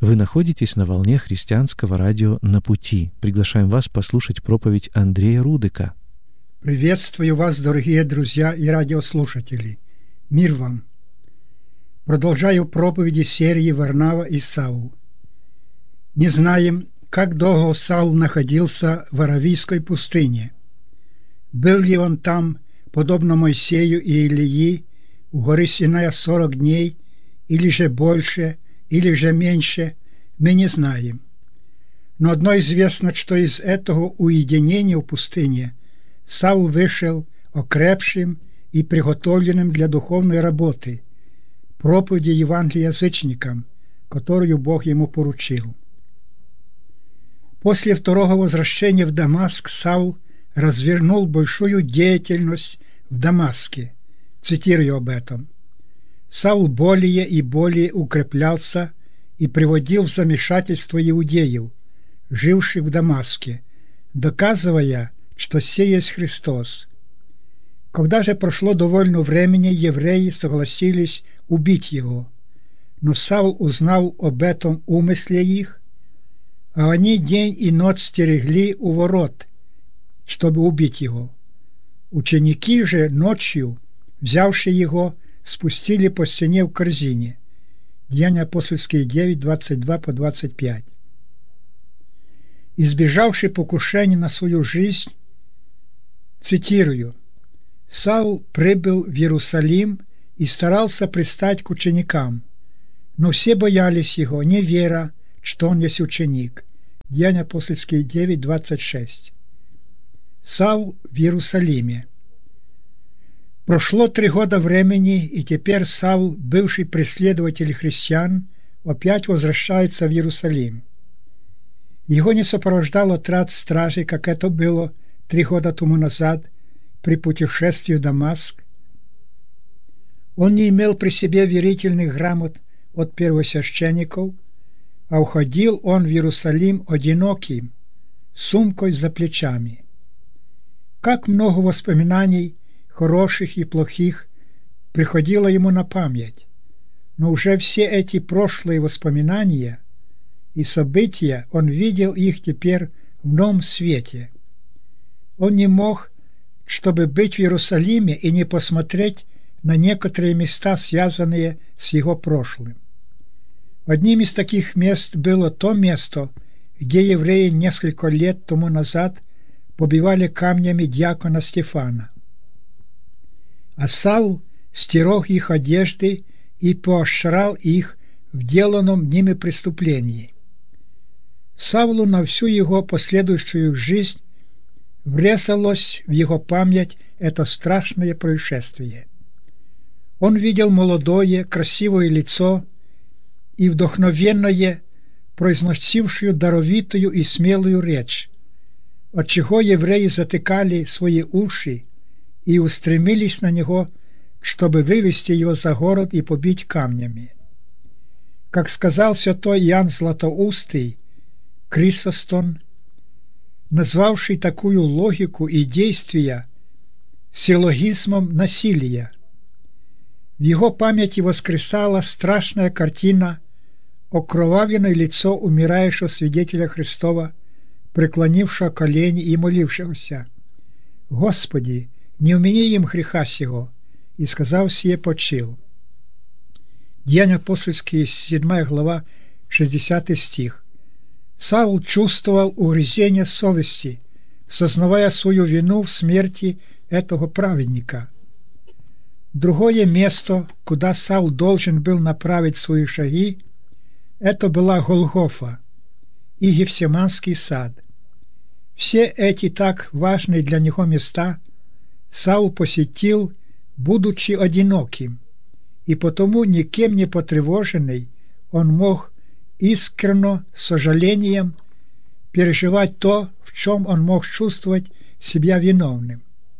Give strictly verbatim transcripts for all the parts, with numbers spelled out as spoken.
Вы находитесь на волне христианского радио «На пути». Приглашаем вас послушать проповедь Андрея Рудыка. Приветствую вас, дорогие друзья и радиослушатели. Мир вам! Продолжаю проповеди серии «Варнава и Саул». Не знаем, как долго Саул находился в Аравийской пустыне. Был ли он там, подобно Моисею и Илии, у горы Синая сорок дней, или же больше, или же меньше, мы не знаем. Но одно известно, что из этого уединения в пустыне Саул вышел окрепшим и приготовленным для духовной работы, проповеди Евангелия язычникам, которую Бог ему поручил. После второго возвращения в Дамаск Саул развернул большую деятельность в Дамаске. Цитирую об этом. Саул более и более укреплялся и приводил в замешательство иудеев, живших в Дамаске, доказывая, что сей есть Христос. Когда же прошло довольно времени, евреи согласились убить его. Но Саул узнал об этом умысле их, а они день и ночь стерегли у ворот, чтобы убить его. Ученики же ночью, взявши его, спустили по стене в корзине. Деяния апостольские девять, двадцать два по двадцать пять. Избежавший покушения на свою жизнь, цитирую, «Саул прибыл в Иерусалим и старался пристать к ученикам, но все боялись его, не веря, что он есть ученик». Деяния апостольские девять, двадцать шесть. Саул в Иерусалиме. Прошло три года времени, и теперь Саул, бывший преследователь христиан, опять возвращается в Иерусалим. Его не сопровождал отряд стражей, как это было три года тому назад при путешествии в Дамаск. Он не имел при себе верительных грамот от первосвященников, а уходил он в Иерусалим одиноким, с сумкой за плечами. Как много воспоминаний, хороших и плохих, приходило ему на память, но уже все эти прошлые воспоминания и события он видел их теперь в новом свете. Он не мог, чтобы быть в Иерусалиме и не посмотреть на некоторые места, связанные с его прошлым. Одним из таких мест было то место, где евреи несколько лет тому назад побивали камнями диакона Стефана. А Саул стерег их одежды и поощрял их в деланном ними преступлении. Саулу на всю его последующую жизнь врезалось в его память это страшное происшествие. Он видел молодое, красивое лицо и вдохновенное, произносившую даровитую и смелую речь, отчего евреи затыкали свои уши и устремились на него, чтобы вывести его за город и побить камнями. Как сказал святой Иоанн Златоустый Крисостон, назвавший такую логику и действия силлогизмом насилия, в его памяти воскресала страшная картина окровавленное лицо умирающего свидетеля Христова, преклонившего колени и молившегося: «Господи, не умени им греха сего», и, сказав сие, почил. Деяния апостольские, седьмая глава, шестидесятый стих. Саул чувствовал угрызение совести, сознавая свою вину в смерти этого праведника. Другое место, куда Саул должен был направить свои шаги, это была Голгофа и Гефсиманский сад. Все эти так важные для него места Саул посетил, будучи одиноким, и потому никем не потревоженный он мог искренно, с сожалением переживать то, в чем он мог чувствовать себя виновным.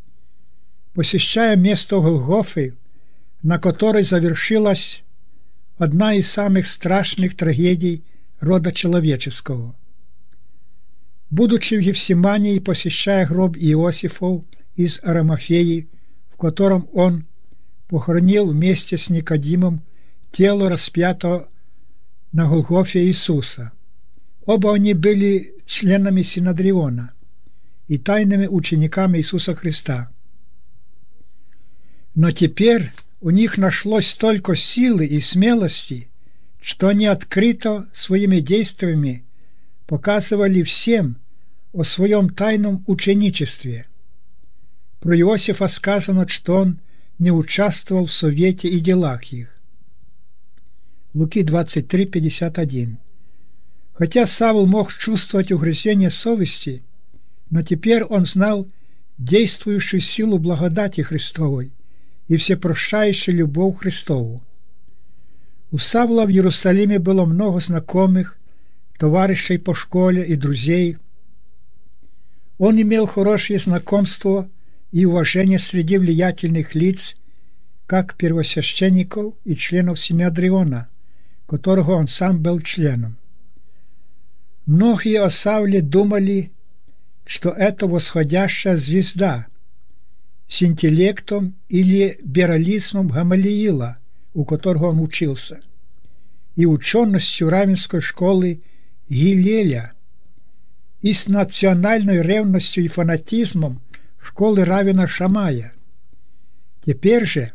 Посещая место Голгофы, на которой завершилась одна из самых страшных трагедий рода человеческого. Будучи в Гефсимании и посещая гроб Иосифов из Арамафеи, в котором он похоронил вместе с Никодимом тело распятого на Голгофе Иисуса. Оба они были членами Синодриона и тайными учениками Иисуса Христа. Но теперь у них нашлось столько силы и смелости, что они открыто своими действиями показывали всем о своем тайном ученичестве. Про Иосифа сказано, что он не участвовал в совете и делах их. Луки двадцать три пятьдесят один. Хотя Савл мог чувствовать угрызение совести, но теперь он знал действующую силу благодати Христовой и всепрощающую любовь Христову. У Савла в Иерусалиме было много знакомых, товарищей по школе и друзей. Он имел хорошее знакомство и уважение среди влиятельных лиц, как первосвященников и членов Синодриона, которого он сам был членом. Многие о Савле думали, что это восходящая звезда с интеллектом или либерализмом Гамалиила, у которого он учился, и ученостью равенской школы Гилеля, и с национальной ревностью и фанатизмом школы раввина Шамая. Теперь же,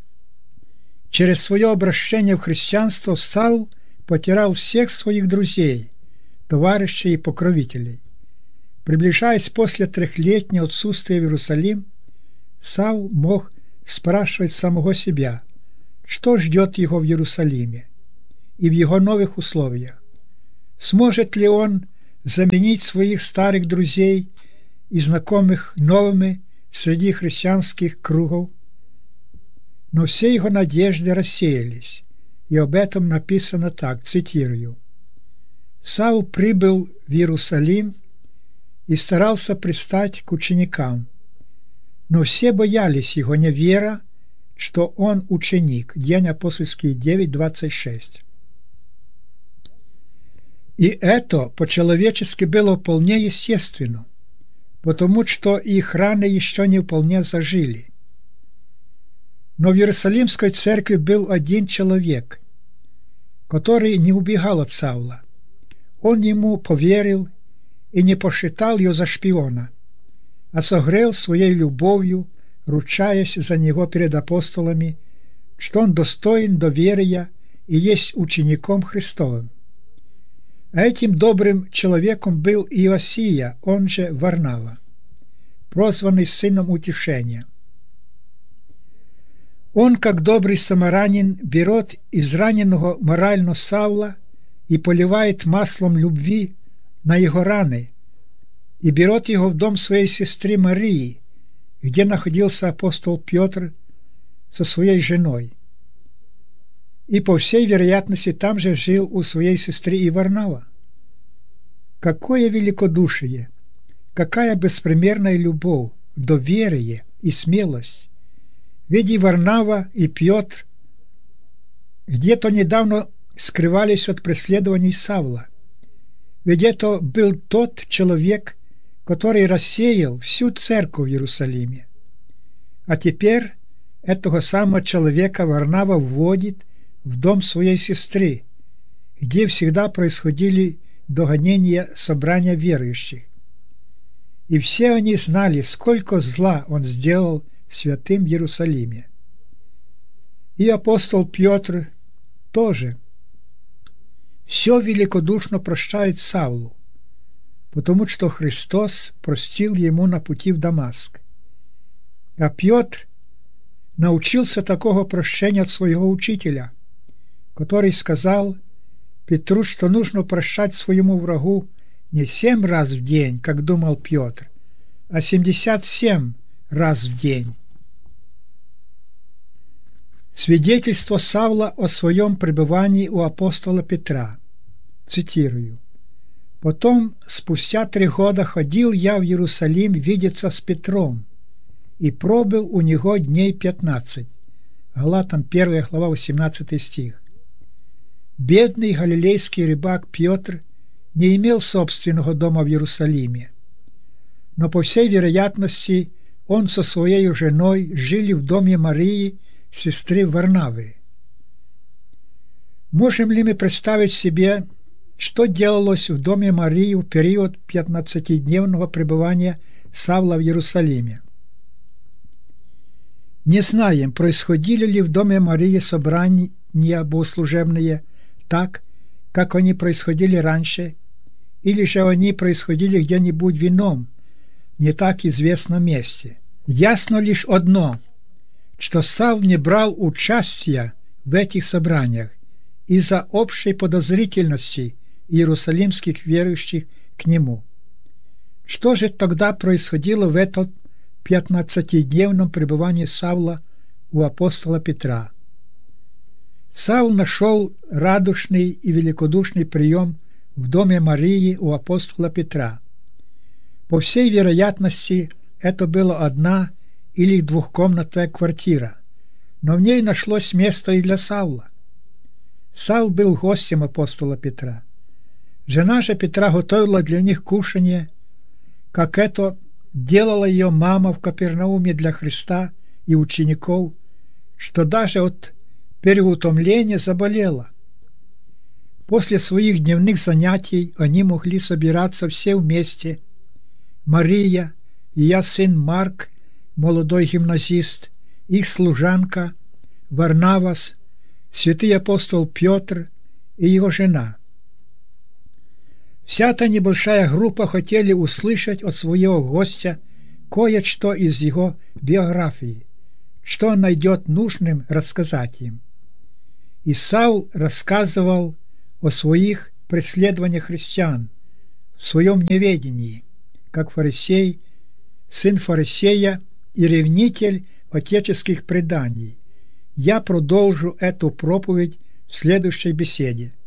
через свое обращение в христианство, Савл потерял всех своих друзей, товарищей и покровителей. Приближаясь после трехлетнего отсутствия в Иерусалим, Савл мог спрашивать самого себя, что ждет его в Иерусалиме и в его новых условиях. Сможет ли он заменить своих старых друзей и знакомых новыми среди христианских кругов? Но все его надежды рассеялись, и об этом написано так, цитирую: «Савл прибыл в Иерусалим и старался пристать к ученикам, но все боялись его, не веря, что он ученик». Деяния апостольские девять двадцать шесть. И это по-человечески было вполне естественно, потому что их раны еще не вполне зажили. Но в Иерусалимской церкви был один человек, который не убегал от Савла. Он ему поверил и не посчитал его за шпиона, а согрел своей любовью, ручаясь за него перед апостолами, что он достоин доверия и есть учеником Христовым. А этим добрым человеком был Иосия, он же Варнава, прозванный сыном утешения. Он, как добрый самарянин, берет израненного морально Савла и поливает маслом любви на его раны, и берет его в дом своей сестры Марии, где находился апостол Петр со своей женой. И, по всей вероятности, там же жил у своей сестры и Варнава. Какое великодушие, какая беспримерная любовь, доверие и смелость! Ведь и Варнава, и Петр где-то недавно скрывались от преследований Савла. Ведь это был тот человек, который рассеял всю церковь в Иерусалиме. А теперь этого самого человека Варнава вводит в дом своей сестры, где всегда происходили догонения собрания верующих. И все они знали, сколько зла он сделал святым в Иерусалиме. И апостол Петр тоже все великодушно прощает Савлу, потому что Христос простил ему на пути в Дамаск. А Петр научился такого прощения от своего учителя, который сказал Петру, что нужно прощать своему врагу не семь раз в день, как думал Петр, а семьдесят семь раз в день. Свидетельство Савла о своем пребывании у апостола Петра. Цитирую: «Потом, спустя три года, ходил я в Иерусалим видеться с Петром, и пробыл у него дней пятнадцать». Галатам первая глава, восемнадцатый стих. Бедный галилейский рыбак Петр не имел собственного дома в Иерусалиме, но, по всей вероятности, он со своей женой жили в доме Марии, сестры Варнавы. Можем ли мы представить себе, что делалось в доме Марии в период пятнадцатидневного пребывания Савла в Иерусалиме? Не знаем, происходили ли в доме Марии собрания богослужебные так, как они происходили раньше, или же они происходили где-нибудь в ином, не так известном месте. Ясно лишь одно, что Савл не брал участия в этих собраниях из-за общей подозрительности иерусалимских верующих к нему. Что же тогда происходило в этом пятнадцатидневном пребывании Савла у апостола Петра? Савл нашел радушный и великодушный прием в доме Марии у апостола Петра. По всей вероятности, это была одна или двухкомнатная квартира, но в ней нашлось место и для Савла. Савл был гостем апостола Петра. Жена же Петра готовила для них кушанье, как это делала ее мама в Капернауме для Христа и учеников, что даже от переутомления заболела. После своих дневных занятий они могли собираться все вместе. Мария, ее сын Марк, молодой гимназист, их служанка Варнавас, святый апостол Петр и его жена. Вся эта небольшая группа хотели услышать от своего гостя кое-что из его биографии, что он найдет нужным рассказать им. И Савл рассказывал о своих преследованиях христиан в своем неведении, как фарисей, сын фарисея и ревнитель отеческих преданий. Я продолжу эту проповедь в следующей беседе.